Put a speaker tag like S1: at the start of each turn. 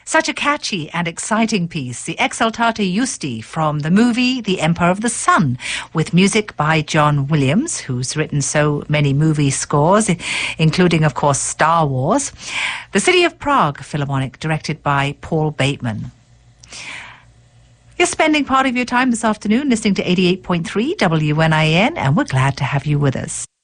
S1: Such a catchy and exciting piece, the Exaltate Justi from the movie The Emperor of the Sun, with music by John Williams, who's written so many movie scores, including, of course, Star Wars. The City of Prague Philharmonic, directed by Paul Bateman. You're spending part of your time this afternoon listening to 88.3 WNIN, and we're glad to have you with us.